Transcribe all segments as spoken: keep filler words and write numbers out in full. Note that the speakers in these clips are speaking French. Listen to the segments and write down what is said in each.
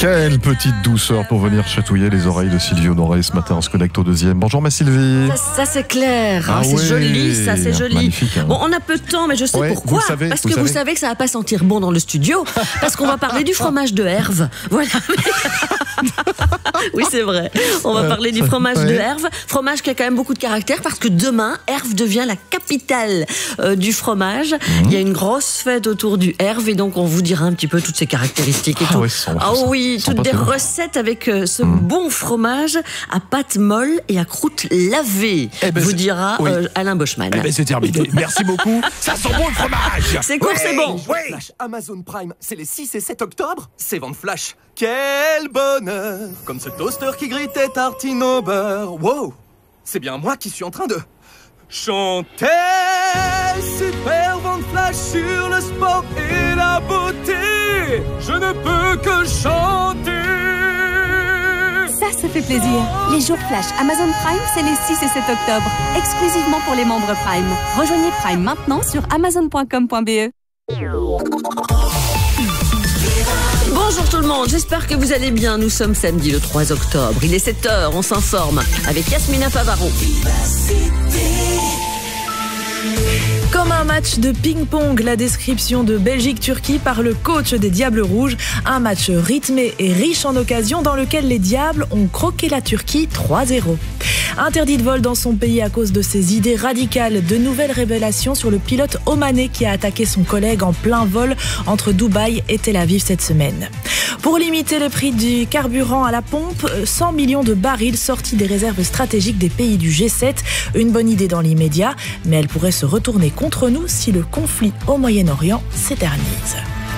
Quelle petite douceur pour venir chatouiller les oreilles de Sylvie Honoré ce matin. On se connecte au deuxième. Bonjour ma Sylvie. Ça, ça c'est clair, hein, Ah c'est ouais. joli, ça c'est joli. Magnifique, hein. Bon, on a peu de temps, mais je sais Ouais, pourquoi. vous savez, parce vous que savez. vous savez que ça va pas sentir bon dans le studio, parce qu'on va parler du fromage de Herve. Voilà. Oui, c'est vrai. On va parler du fromage ouais. de Herve, fromage qui a quand même beaucoup de caractère, parce que demain, Herve devient la capitale euh, du fromage. Mmh. Il y a une grosse fête autour du Herve, et donc on vous dira un petit peu toutes ses caractéristiques et ah tout. Ouais, ça, ah ça, oui, ça, toutes ça des bon. recettes avec euh, ce mmh. bon fromage à pâte molle et à croûte lavée, eh ben vous dira oui. euh, Alain Boschman. Eh ben c'est terminé. Merci beaucoup. Ça sent bon le fromage. C'est court, oui, c'est bon. Oui. Flash Amazon Prime, c'est les six et sept octobre. C'est vente flash. Quel bonheur. Comme ce toaster qui grille tes tartines au beurre. Wow. C'est bien moi qui suis en train de chanter. Super vente flash sur le sport et la beauté. Je ne peux que chanter. Ça, ça fait plaisir. Les jours flash Amazon Prime, c'est les six et sept octobre. Exclusivement pour les membres Prime. Rejoignez Prime maintenant sur amazon point com point b e. Bonjour tout le monde, j'espère que vous allez bien. Nous sommes samedi le trois octobre. Il est sept heures, on s'informe avec Yasmina Favaro. Comme un match de ping-pong, la description de Belgique-Turquie par le coach des Diables Rouges. Un match rythmé et riche en occasions dans lequel les Diables ont croqué la Turquie trois zéro. Interdit de vol dans son pays à cause de ses idées radicales. De nouvelles révélations sur le pilote omanais qui a attaqué son collègue en plein vol entre Dubaï et Tel Aviv cette semaine. Pour limiter les prix du carburant à la pompe, cent millions de barils sortis des réserves stratégiques des pays du G sept. Une bonne idée dans l'immédiat, mais elle pourrait se retourner contre nous si le conflit au Moyen-Orient s'éternise.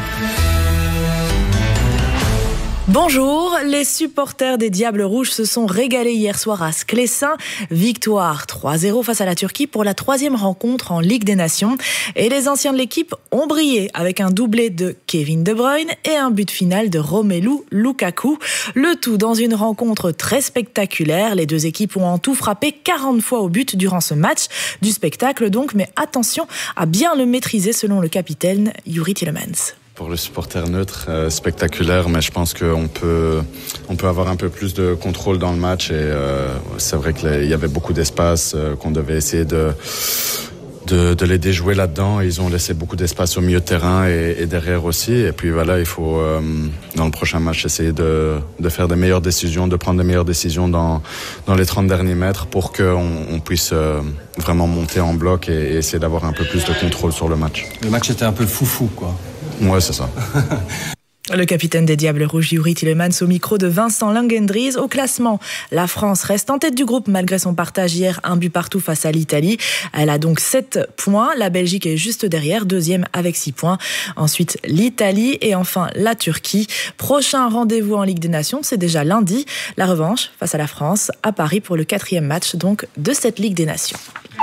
Bonjour, les supporters des Diables Rouges se sont régalés hier soir à Sclessin. Victoire trois zéro face à la Turquie pour la troisième rencontre en Ligue des Nations. Et les anciens de l'équipe ont brillé avec un doublé de Kevin De Bruyne et un but final de Romelu Lukaku. Le tout dans une rencontre très spectaculaire. Les deux équipes ont en tout frappé quarante fois au but durant ce match. Du spectacle donc, mais attention à bien le maîtriser selon le capitaine Youri Tielemans. Pour le supporter neutre, euh, spectaculaire, mais je pense qu'on peut, on peut avoir un peu plus de contrôle dans le match. Et euh, c'est vrai qu'il y avait beaucoup d'espace, euh, qu'on devait essayer de, de, de les déjouer là-dedans. Ils ont laissé beaucoup d'espace au milieu de terrain et, et derrière aussi. Et puis voilà, il faut, euh, dans le prochain match, essayer de, de faire des meilleures décisions, de prendre des meilleures décisions dans, dans les trente derniers mètres pour qu'on on puisse euh, vraiment monter en bloc et, et essayer d'avoir un peu plus de contrôle sur le match. Le match était un peu foufou, quoi. Ouais, c'est ça. Le capitaine des Diables Rouges, Youri Tielemans, au micro de Vincent Langendries. Au classement, la France reste en tête du groupe malgré son partage hier, un but partout face à l'Italie. Elle a donc sept points. La Belgique est juste derrière, deuxième avec six points. Ensuite, l'Italie et enfin la Turquie. Prochain rendez-vous en Ligue des Nations, c'est déjà lundi. La revanche face à la France à Paris pour le quatrième match donc de cette Ligue des Nations.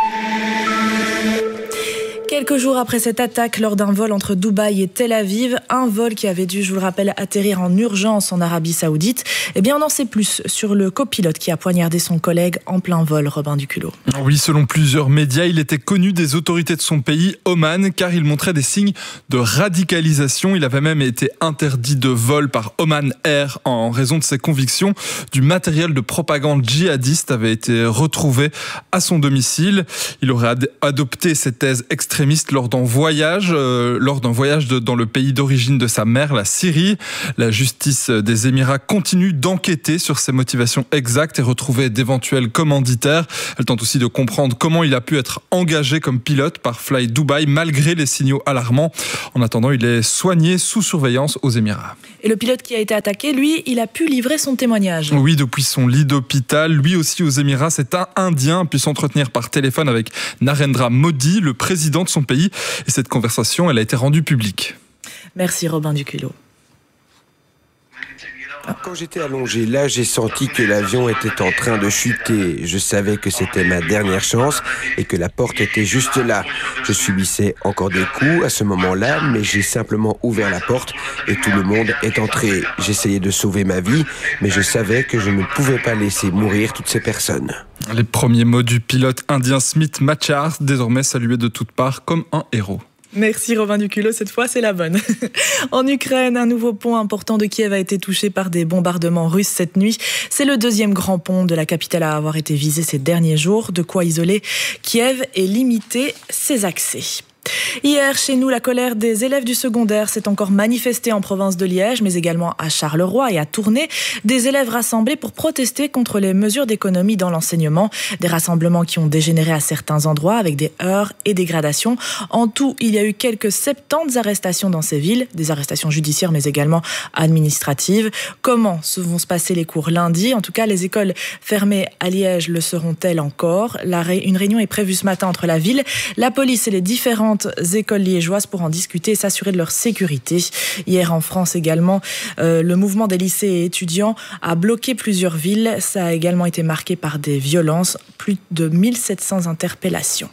Quelques jours après cette attaque lors d'un vol entre Dubaï et Tel Aviv, un vol qui avait dû, je vous le rappelle, atterrir en urgence en Arabie Saoudite, eh bien on en sait plus sur le copilote qui a poignardé son collègue en plein vol, Robin Duculot. Oui, selon plusieurs médias, il était connu des autorités de son pays, Oman, car il montrait des signes de radicalisation. Il avait même été interdit de vol par Oman Air en raison de ses convictions. Du matériel de propagande djihadiste avait été retrouvé à son domicile. Il aurait ad- adopté ces thèses extrémistes lors d'un voyage, euh, lors d'un voyage de, dans le pays d'origine de sa mère, la Syrie. La justice des Émirats continue d'enquêter sur ses motivations exactes et retrouver d'éventuels commanditaires. Elle tente aussi de comprendre comment il a pu être engagé comme pilote par Fly Dubai malgré les signaux alarmants. En attendant, il est soigné sous surveillance aux Émirats. Et le pilote qui a été attaqué, lui, il a pu livrer son témoignage. Oui, depuis son lit d'hôpital, lui aussi aux Émirats, c'est un Indien, a pu s'entretenir par téléphone avec Narendra Modi, le président de son pays. Et cette conversation, elle a été rendue publique. Merci Robin Duculot. Quand j'étais allongé là, j'ai senti que l'avion était en train de chuter. Je savais que c'était ma dernière chance et que la porte était juste là. Je subissais encore des coups à ce moment-là, mais j'ai simplement ouvert la porte et tout le monde est entré. J'essayais de sauver ma vie, mais je savais que je ne pouvais pas laisser mourir toutes ces personnes. Les premiers mots du pilote indien Smith Machar, désormais salué de toutes parts comme un héros. Merci Robin Duculot, cette fois c'est la bonne. En Ukraine, un nouveau pont important de Kiev a été touché par des bombardements russes cette nuit. C'est le deuxième grand pont de la capitale à avoir été visé ces derniers jours, de quoi isoler Kiev et limiter ses accès. Hier, chez nous, la colère des élèves du secondaire s'est encore manifestée en province de Liège, mais également à Charleroi et à Tournai. Des élèves rassemblés pour protester contre les mesures d'économie dans l'enseignement. Des rassemblements qui ont dégénéré à certains endroits avec des heurts et dégradations. En tout, il y a eu quelques soixante-dix arrestations dans ces villes, des arrestations judiciaires mais également administratives. Comment vont se passer les cours lundi? En tout cas, les écoles fermées à Liège le seront-elles encore? La ré... Une réunion est prévue ce matin entre la ville, la police et les différents écoles liégeoises pour en discuter et s'assurer de leur sécurité. Hier en France également, euh, le mouvement des lycées et étudiants a bloqué plusieurs villes. Ça a également été marqué par des violences, plus de mille sept cents interpellations.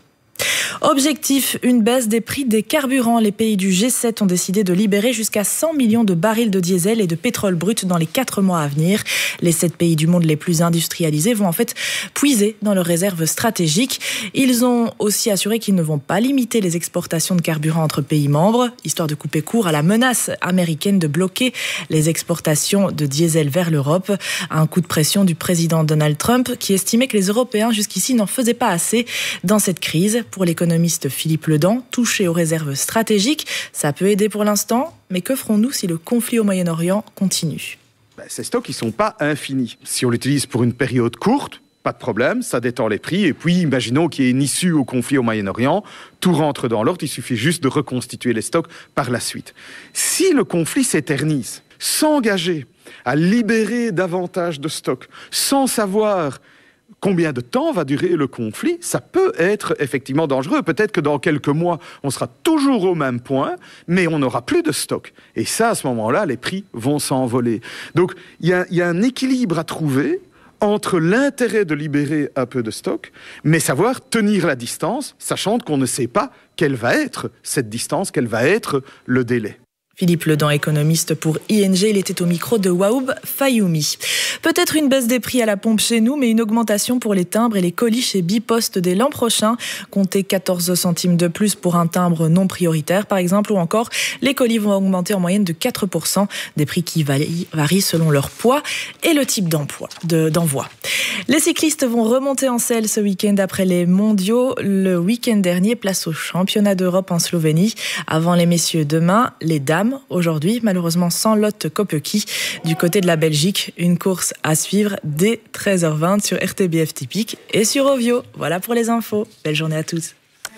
Objectif, une baisse des prix des carburants. Les pays du G sept ont décidé de libérer jusqu'à cent millions de barils de diesel et de pétrole brut dans les quatre mois à venir. Les sept pays du monde les plus industrialisés vont en fait puiser dans leurs réserves stratégiques. Ils ont aussi assuré qu'ils ne vont pas limiter les exportations de carburant entre pays membres, histoire de couper court à la menace américaine de bloquer les exportations de diesel vers l'Europe. Un coup de pression du président Donald Trump qui estimait que les Européens jusqu'ici n'en faisaient pas assez dans cette crise. Pour l'économiste Philippe Ledan, touché aux réserves stratégiques, ça peut aider pour l'instant, mais que ferons-nous si le conflit au Moyen-Orient continue? Ben, ces stocks, ils ne sont pas infinis. Si on l'utilise pour une période courte, pas de problème, ça détend les prix. Et puis, imaginons qu'il y ait une issue au conflit au Moyen-Orient, tout rentre dans l'ordre, il suffit juste de reconstituer les stocks par la suite. Si le conflit s'éternise, s'engager à libérer davantage de stocks, sans savoir combien de temps va durer le conflit, ça peut être effectivement dangereux. Peut-être que dans quelques mois, on sera toujours au même point, mais on n'aura plus de stock. Et ça, à ce moment-là, les prix vont s'envoler. Donc, il y a, y a un équilibre à trouver entre l'intérêt de libérer un peu de stock, mais savoir tenir la distance, sachant qu'on ne sait pas quelle va être cette distance, quel va être le délai. Philippe Ledan, économiste pour I N G, il était au micro de Waoub Fayoumi. Peut-être une baisse des prix à la pompe chez nous, mais une augmentation pour les timbres et les colis chez Bipost dès l'an prochain. Comptez quatorze centimes de plus pour un timbre non prioritaire, par exemple, ou encore les colis vont augmenter en moyenne de quatre pour cent, des prix qui varient selon leur poids et le type d'emploi, de, d'envoi. Les cyclistes vont remonter en selle ce week-end après les mondiaux. Le week-end dernier, place au championnat d'Europe en Slovénie. Avant les messieurs demain, les dames aujourd'hui, malheureusement sans Lotte Kopecky. Du côté de la Belgique, une course à suivre dès treize heures vingt sur R T B F Typique et sur Ovio. Voilà pour les infos. Belle journée à tous.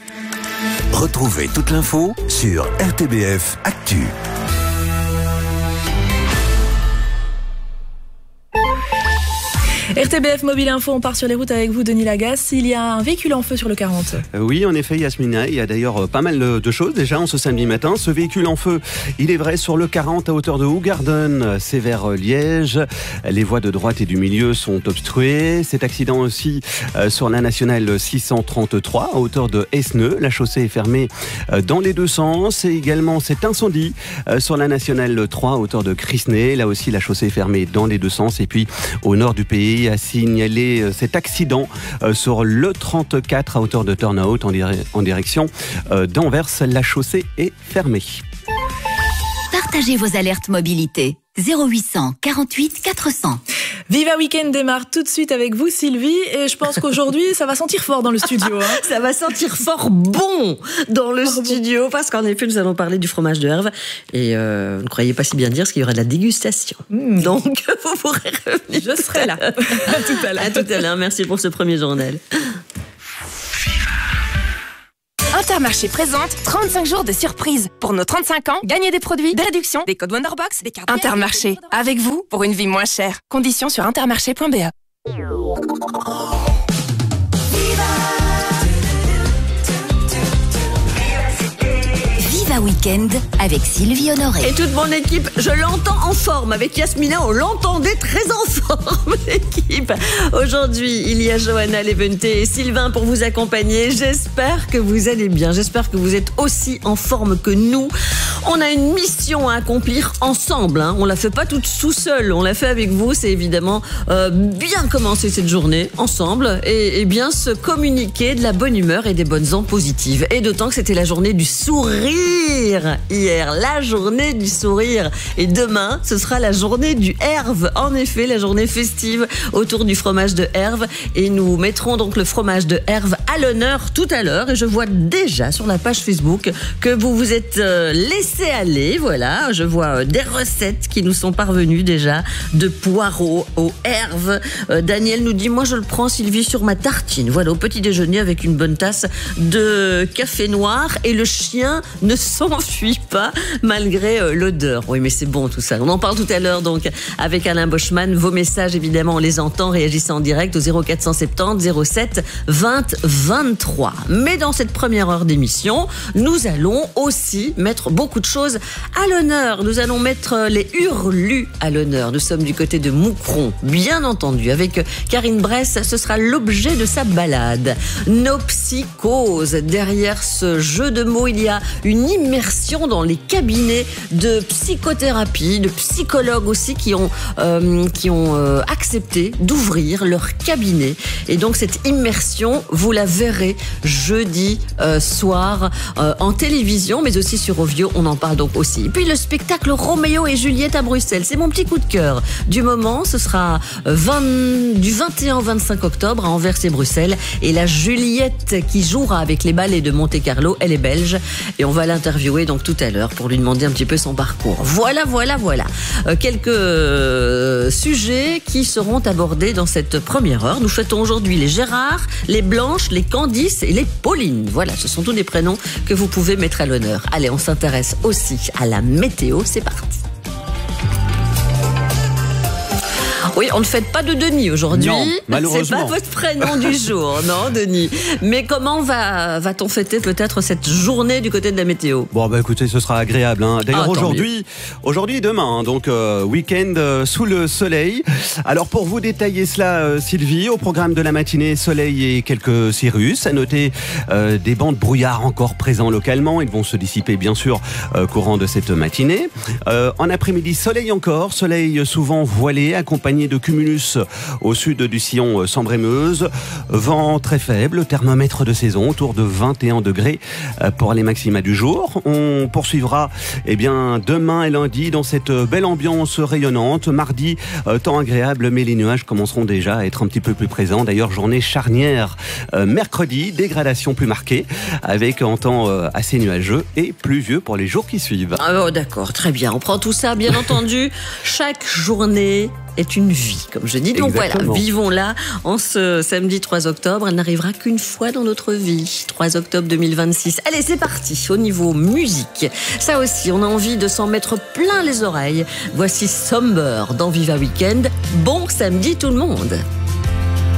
Retrouvez toute l'info sur R T B F Actu. R T B F Mobile Info, on part sur les routes avec vous, Denis Lagasse. Il y a un véhicule en feu sur le quarante. Oui, en effet, Yasmina, il y a d'ailleurs pas mal de choses déjà en ce samedi matin. Ce véhicule en feu, il est vrai sur le quarante à hauteur de Hoegaarden, c'est vers Liège. Les voies de droite et du milieu sont obstruées. Cet accident aussi sur la nationale six cent trente-trois à hauteur de Esneux. La chaussée est fermée dans les deux sens. Et également cet incendie sur la nationale trois à hauteur de Crisnay. Là aussi, la chaussée est fermée dans les deux sens. Et puis au nord du pays, a signalé cet accident sur le trente-quatre à hauteur de Turnhout en, dire- en direction d'Anvers. La chaussée est fermée. Partagez vos alertes mobilité. zéro huit cent quarante-huit quatre cents. Viva Weekend démarre tout de suite avec vous, Sylvie, et je pense qu'aujourd'hui, ça va sentir fort dans le studio. Hein. Ça va sentir fort bon dans le fort studio, bon. Parce qu'en effet, nous allons parler du fromage de Herve, et euh, vous ne croyez pas si bien dire, parce qu'il y aura de la dégustation. Mmh. Donc, vous pourrez revenir. Je serai là. À tout à l'heure. À tout à l'heure. Merci pour ce premier journal. Intermarché présente trente-cinq jours de surprise. Pour nos trente-cinq ans, gagnez des produits, des réductions, des codes Wonderbox, des cartes... Intermarché, avec vous pour une vie moins chère. Conditions sur intermarché point b e. Viva Weekend avec Sylvie Honoré. Et toute mon équipe, je l'entends en forme. Avec Yasmina, on l'entendait très en forme, l'équipe. Aujourd'hui, il y a Johanna Levente et Sylvain pour vous accompagner. J'espère que vous allez bien. J'espère que vous êtes aussi en forme que nous. On a une mission à accomplir ensemble. Hein. On la fait pas toute tout seul. On l'a fait avec vous. C'est évidemment euh, bien commencer cette journée ensemble et, et bien se communiquer de la bonne humeur et des bonnes ondes positives. Et d'autant que c'était la journée du sourire hier. La journée du sourire. Et demain, ce sera la journée du Herve. En effet, la journée festive autour du fromage de Herve. Et nous mettrons donc le fromage de Herve à l'honneur tout à l'heure. Et je vois déjà sur la page Facebook que vous vous êtes euh, laissé aller. Voilà, je vois euh, des recettes qui nous sont parvenues déjà de poireaux au Herve. Euh, Daniel nous dit, moi je le prends, Sylvie, sur ma tartine. Voilà, au petit déjeuner avec une bonne tasse de café noir et le chien ne s'enfuit pas malgré euh, l'odeur. Oui, mais c'est bon tout ça. On en parle tout à l'heure donc avec Alain Boschman. Vos messages, évidemment, on les entend. Réagissez en direct au zéro quatre cent soixante-dix zéro sept vingt vingt-trois. Mais dans cette première heure d'émission, nous allons aussi mettre beaucoup de choses à l'honneur. Nous allons mettre les hurlus à l'honneur. Nous sommes du côté de Moucron, bien entendu. Avec Karine Bress, ce sera l'objet de sa balade. Nos psychoses. Derrière ce jeu de mots, il y a une immersion dans les cabinets de psychothérapie, de psychologues aussi qui ont, euh, qui ont euh, accepté d'ouvrir leur cabinet. Et donc cette immersion, vous la verrez jeudi euh, soir euh, en télévision, mais aussi sur Ovio, on en parle donc aussi. Et puis le spectacle Roméo et Juliette à Bruxelles, c'est mon petit coup de cœur du moment. Ce sera vingt, du vingt et un au vingt-cinq octobre à Anvers et Bruxelles. Et la Juliette qui jouera avec les ballets de Monte-Carlo, elle est belge. Et on va l'interviewer donc tout à l'heure pour lui demander un petit peu son parcours. Voilà, voilà, voilà. Euh, quelques euh, sujets qui seront abordés dans cette première heure. Nous fêtons aujourd'hui les Gérard, les Blanches, les Candice et les Pauline. Voilà, ce sont tous des prénoms que vous pouvez mettre à l'honneur. Allez, on s'intéresse aussi à la météo. C'est parti. Oui, on ne fête pas de Denis aujourd'hui. Non, malheureusement. C'est pas votre prénom du jour, non, Denis. Mais comment va, va-t-on fêter peut-être cette journée du côté de la météo? Bon, bah écoutez, ce sera agréable. Hein. D'ailleurs, ah, aujourd'hui, aujourd'hui et demain, hein, donc euh, week-end euh, sous le soleil. Alors, pour vous détailler cela, euh, Sylvie, au programme de la matinée, soleil et quelques cirrus. À noter euh, des bancs de brouillard encore présents localement. Ils vont se dissiper, bien sûr, euh, courant de cette matinée. Euh, en après-midi, soleil encore. Soleil souvent voilé, accompagné de cumulus au sud du sillon Sambre-et-Meuse. Vent très faible, thermomètre de saison autour de vingt et un degrés pour les maxima du jour. On poursuivra eh bien, demain et lundi dans cette belle ambiance rayonnante. Mardi, temps agréable, mais les nuages commenceront déjà à être un petit peu plus présents. D'ailleurs, journée charnière mercredi, dégradation plus marquée, avec un temps assez nuageux et pluvieux pour les jours qui suivent. Ah, oh, d'accord, très bien. On prend tout ça, bien entendu. Chaque journée est une vie, comme je dis. Donc Exactement. Voilà, vivons-la en ce samedi trois octobre. Elle n'arrivera qu'une fois dans notre vie. trois octobre deux mille vingt-six. Allez, c'est parti. Au niveau musique, ça aussi, on a envie de s'en mettre plein les oreilles. Voici Somber dans Viva Weekend. Bon samedi tout le monde.